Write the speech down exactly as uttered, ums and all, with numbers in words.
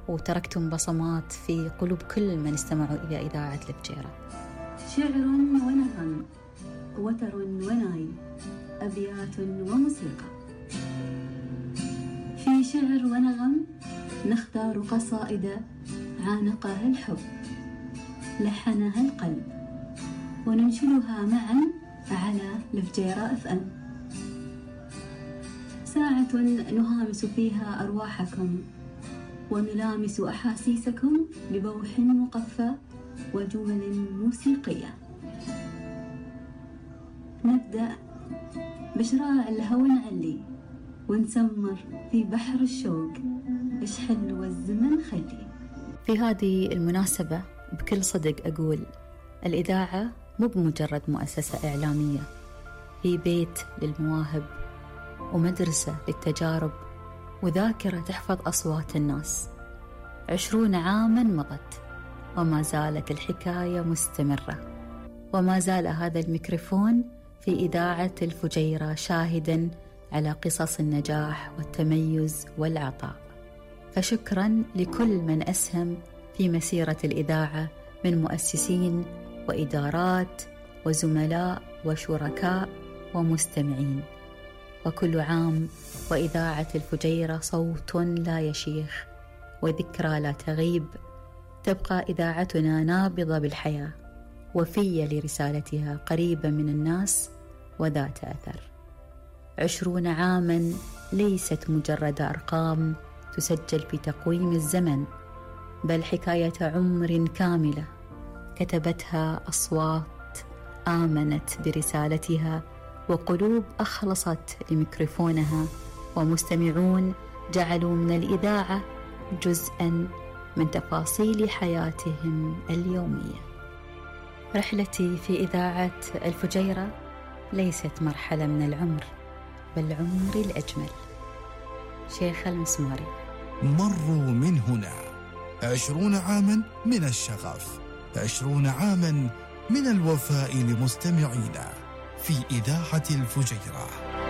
وتركتم بصمات في قلوب كل من استمعوا إلى إذاعة الفجيرة. شعر ونغم، وتر وناي، أبيات وموسيقى. في شعر ونغم نختار قصائد عانقها الحب، لحنها القلب، وننشرها معا على الفجيرة اف ام. ساعة نهامس فيها أرواحكم ونلامس أحاسيسكم ببوح مقفى وجمل موسيقية. نبدأ بشراع الهوى نعلي ونسمر في بحر الشوق، إيش حلو الزمن خلي. في هذه المناسبة بكل صدق أقول الإذاعة مو بمجرد مؤسسة إعلامية، هي بيت للمواهب ومدرسة للتجارب وذاكرة تحفظ أصوات الناس. عشرون عاما مضت وما زالت الحكاية مستمرة، وما زال هذا الميكروفون في إذاعة الفجيرة شاهدا على قصص النجاح والتميز والعطاء. فشكرا لكل من أسهم في مسيرة الإذاعة من مؤسسين وإدارات وزملاء وشركاء ومستمعين. وكل عام وإذاعة الفجيرة صوت لا يشيخ وذكرى لا تغيب. تبقى إذاعتنا نابضة بالحياة، وفية لرسالتها، قريبة من الناس وذات أثر. عشرون عاما ليست مجرد أرقام تسجل في تقويم الزمن، بل حكاية عمر كاملة كتبتها أصوات آمنت برسالتها، وقلوب أخلصت لميكروفونها، ومستمعون جعلوا من الإذاعة جزءا من تفاصيل حياتهم اليومية. رحلتي في إذاعة الفجيرة ليست مرحلة من العمر، بل عمري الأجمل. شيخ المسماري. مروا من هنا عشرون عاما من الشغف، عشرون عاما من الوفاء لمستمعينا في إذاعة الفجيرة.